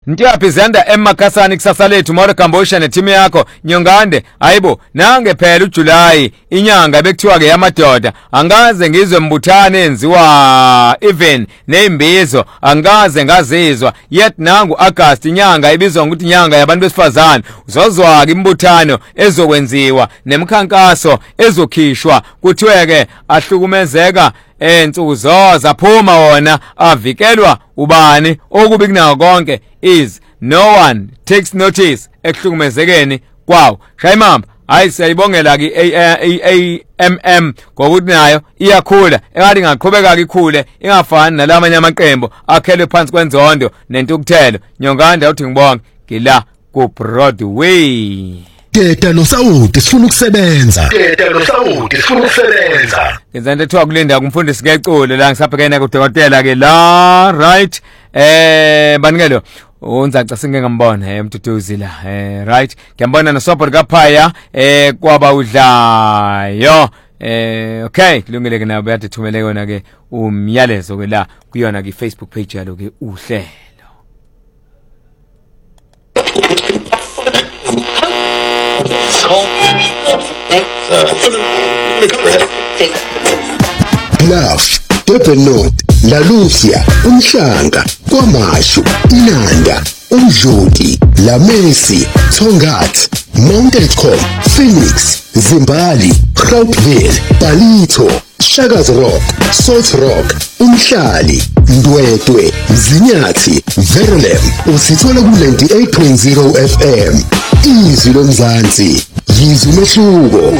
Ntiyaphizenda emakasani kusasa lethu more Kambosha netimu yakho Nyongande ayibo nange phela uJuly inyanga bekuthiwa ke yamadoda angaze ngizwe mbuthane enziwa even nembizo angaze ngazizwa yet nangu August inyanga ibizwa ukuthi inyanga yabantu besifazane uzozwa ke imbuthano ezokwenziwa nemkhankaso ezokhishwa kuthiwe ke ahlukumezeka ensuku zaphuma wona avikelwa ubani okubi kunako konke is no one takes notice ekuhlukumezekeni kwawo shayimamba hayi siyayibongela ke AMM ngokuthi nayo iyakhula engathi ngaqhubeka ikhule ingafani nalamanye amaqembu akhelwe phansi kwenzondo nentukuthelo Nyongande uthi ngibonge ngila ku Broadway. Teta noSawuti sifuna ukusebenza. Ngizande ethiwa kulinda kumfundisi ngeculo la ngisabhekene kudokotela ke la right banikelo unzaca singengambona Mduduzi la right ngiyambona noSoport kaPhaya kwaba udlayo okay kulungile ke nawe bayathi thumele yona ke umyalezo ke la kuyona ke Facebook page yalo ke uhlelo. Bluff, Durbanot, La Lucia, Umhlanga, KwaMashu, Inanda, Umdludi, La Messi, Tongat, Mount Elcom, Phoenix, Zimbali, Groupville, Palito, Shaka's Rock, Salt Rock, Umhlali, Ndwedwe, Mzinyathi, Verulam, usithola ku-98.0 FM. Izwi loMzansi, yizwi umehluko.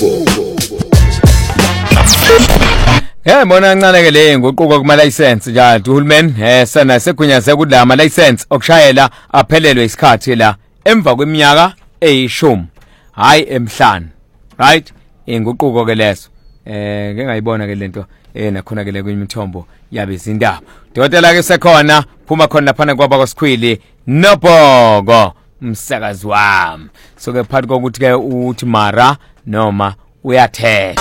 Bona kancane ke le ngoquko kuma license njalo uhulumeni sana segunyaze ukuthi la ama license okushayela aphelelwe isikhathi la emva kweminyaka eyishumi hayi emhlanu right inguquko ke leso ngeke ngayibona ke lento nakhona ke le kwimithombo yabe izindaba dokotela ke sekhona phuma khona lapha kwaba kwaSikhwili Nobhoko umsakazi wami so ke phakathi kokuthi ke uthi mara noma uyathetha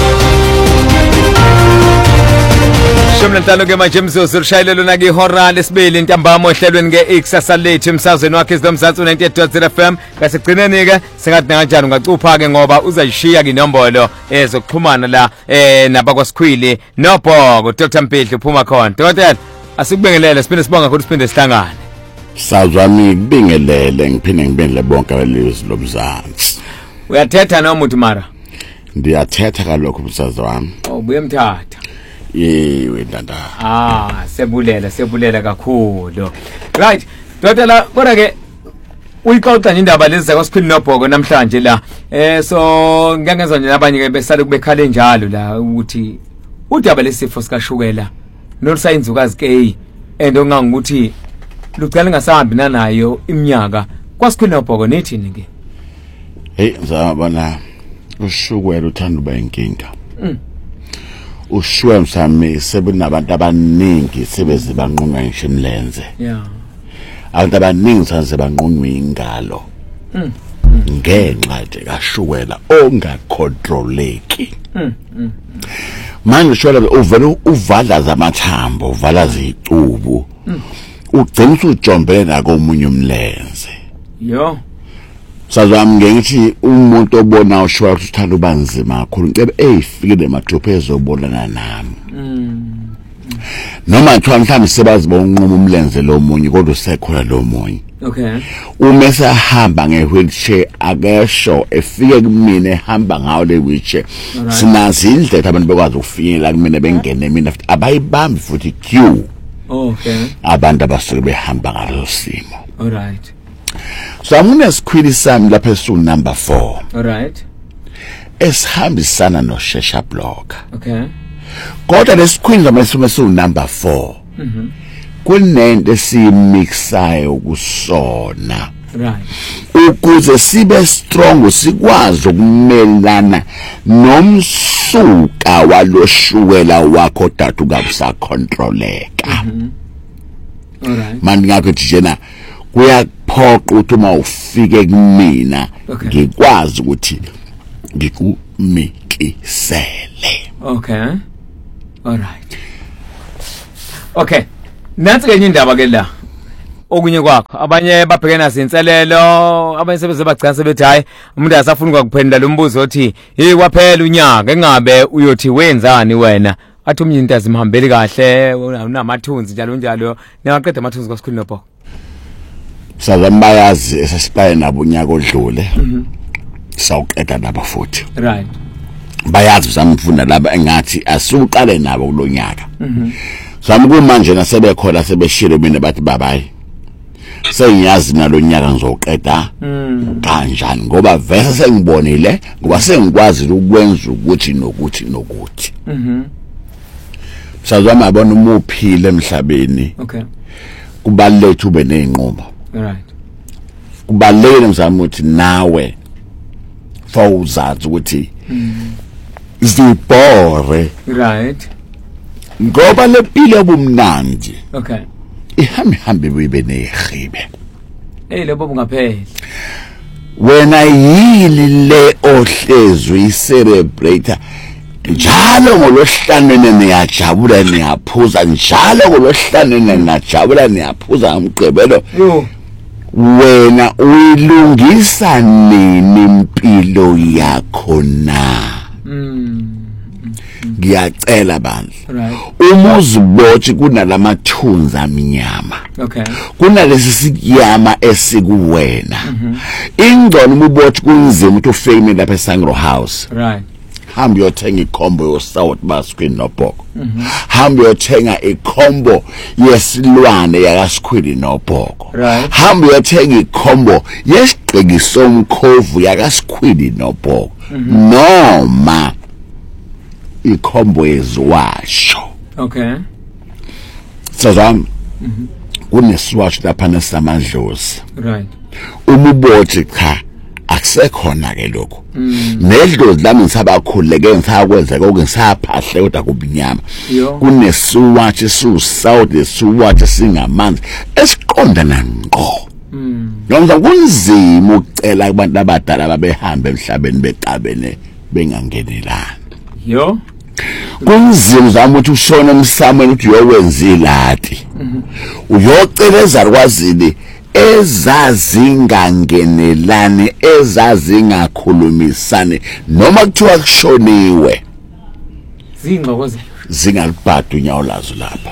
Shomlantalo ke manje mzuzu ushayelelo na ke hora lesibili ntambama ohlelweni ke ikusasa lethu emsazweni wakhe izomzansi 98.0 FM kasigcineni ke sengathi kanjani ungacupha ke ngoba uzayishiya ke inombolo ezokuxhumana la nabakwaSikhwili Nobhoko Dr Mpihli uphuma khona dokotela asikubingelele siphinde sibonga ukuthi siphinde sihlangane sazwami kubingelele ngiphinde ngibingelele bonke abelizwe loMzansi uyathetha noma uthi mara ndiyathetha kalokho umsazi wami ubuye mthatha yewe ndanda sebulela kakhulu right dokotela kodwa ke uyixoxa nje indaba lezi zakwaSikhwili Nobhoko namhlanje la so ngiyangezwa nje abanye ke besale kubekhale njalo la ukuthi udaba lesifo sikashukela nolusayinzukazi ke ongangukuthi lucala ngasahambi nayo iminyaka kwaSikhwili Nobhoko nethini ke hey ngizabona ushukela uthanda uba inkinga ushwe msami sebenabantu abaningi sebeze banqunqa ngisho emlenze abantu abaningi sanze banqunqwa ingalo ngenxa nje kashukela ongacontroleki manje shwela uvalaza amathambo uvalaza icubu ugcina usujombele nako omunye umlenze sazwami ngithi umuntu obona ushwa uthanda ubanzima kakhulu ngicebe eyifikile emathupha ezobonana nami noma ngithi mhlawumbe sebazi bonquma umlenze lo munye kodwa usekhona lo munye okay uma sahamba ngewheelchair akesho efike kumina ehamba ngawo le wheelchair sinazi indlela abantu bekwazi ukufinyelela kumina bengene mina futhi abayibambi futhi queue okay abantu abasuke behamba ngalo simo all right so amunesikhwili sami lapha esu number 4 all right esihambisana noShesha Blocker okay kodwa lesikhwili esu number 4 kunento esiyimixayo kusona right ukuze sibe strong sikwazi ukumelana nomsuka waloshukela wakho dadu kabusa controleka alright manje ngakho njena kuyaphoqa ukuthi uma ufike kumina ngikwazi ukuthi ngikumikisele okay alright okay nansi ke indaba ke la okunye kwakho abanye babhekena nazinselelo abanye sebezebagcina sebethi hayi umuntu asafuna ukuphendula lo mbuzo othi hey kwaphela unyaka engabe uyothi wenzani wena athi umnye into azimhambeli kahle unamathunzi njalo niyaqeda amathunzi kwaSikhulu noBhoko Sazambayazi esasiqale nabo unyaka odlule sawuqeda nabo futhi right bayazi zamfunda laba engathi asuqale nabo kulonyaka Samuku manje nasebekhona sebeshilo mina bathi babayi sengiyazi nalonyaka ngizoqeda kanjani ngoba vese sengibonile ngoba sengikwazi ukwenza ukuthi nokuthi Sazama yabona umuphile emhlabeni okay kubalulekile ube nezinqumo right kubalulekile mzamo ukuthi nawe fawuzazi ukuthi izibhore right ngoba lepilo obumnandi okay ihambe bibe nehibe lebo bungaphela wena yini le ohlezwe i-celebrate njalo ngolosihlanu niyajabula niyaphuza njalo ngolosihlanu niyajabula niyaphuza ngomgqibelo wena uyilungisa nini impilo yakho na ngiyacela bandla uma uzibotshe kunalamathunzi amnyama okay kunalesi sikiyama esikuwena ingcono ubotshe kunzima ukuthi ufame lapha eSangro House right hamba uyothenga ikhombo yoSouth baSikhulu noBhoko hamba uyothenga ikhombo yesilwane yakaSikhulu noBhoko hamba uyothenga ikhombo yesigqiki somkhovu yakaSikhulu noBhoko noma ikhombo yeziwasho okay sazam kunesiwasho lapha nesamadlozi right umubothi cha akusekhona ke lokho nedlozi lami ngisabakhuleke ngisakwenza konke ngisaphahle kodwa kubinyama kunesiwasho suSouth esiwasho singamanzi esiqondana ngqo noma kunzima ukucela kubantu abadala babehamba emhlabeni beqabene bengangenelani kunzima zama ukuthi ushona emsameni ukuthi uyowenzilati uyoceleza kwazini ezazingangenelani ezazingakhulumisani noma kuthiwa kushoniwe zingxokoze zingalibhadu unyawo lazo lapha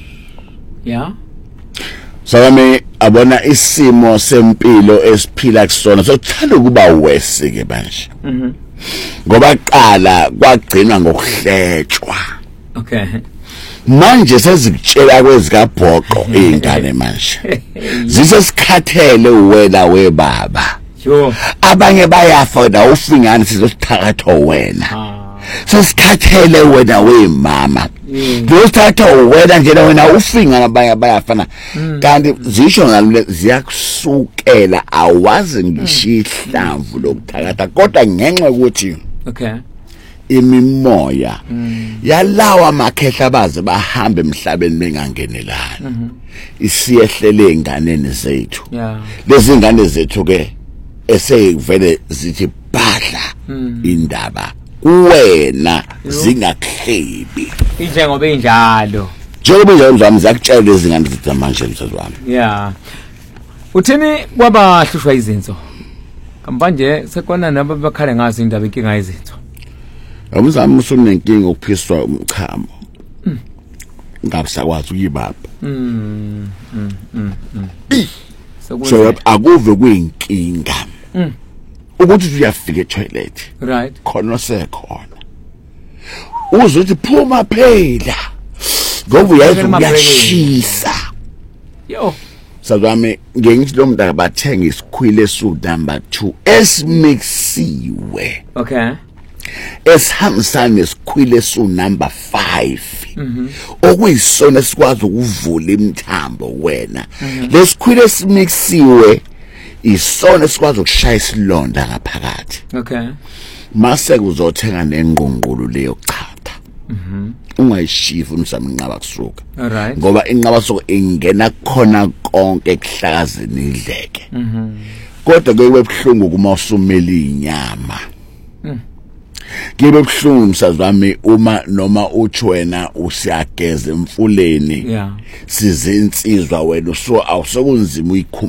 so abona isimo sempilo esiphila kusona sokuthanda ukuba wesi ke manje ngoba qala kwagcinwa ngokuhletshwa okay manje sezikutshela kwezikaBhoko ingane manje zisesikhathele wena webaba abanye bayafa na ufingane sizosithakatha wena sesikhathele wena wemama Dostatha wena nje wena ufingana abanye bayafana kanti zisho ngalule ziyakusukela awazi ngishihlamvu lokuthakatha kodwa ngenxa ukuthi okay imimoya yalawa makhehla baze bahambe emhlabeni bengangenelana isiyehlele inganeni zethu lezi ingane zethu ke eseyivele zithi badla indaba kuwena zingakhebi njengoba injalo zami zakutshela lezi ngane zethu manje msazwami uthini kwabahlushwa izinso kampanje sekona nabo bakhala ngazo indaba inkinga yezinso Umzami usunenkinga ukuphiswa umchamo ngabusakwazi ukuyibaba so akuve kuyinkinga ukuthi uyafika etoilet right khona sekhona uzothi phuma phela ngoba uyashisa sazame ngengithi lo muntu abathenga isikhwile number 2 esimixiwe okay esihambisana nesikhwile number 5 okuyisona sikwazi ukuvula imthambo wena lesikhwile esimixiwe isona sikwazi ukushaya isilonda ngaphakathi okay mase kuzothenga nengqungqulu leyo qhatha ungayishifa umsami inqaba kusuka alright ngoba inqaba kusuka ingena khona konke kuhlakazeni idleke kodwa ke webhlungu kuma usumela inyama Kibe buhlungu umsazi wami uma noma uthi wena usiyageza emfuleni Yeah. sizinsizwa wena so awusekunzima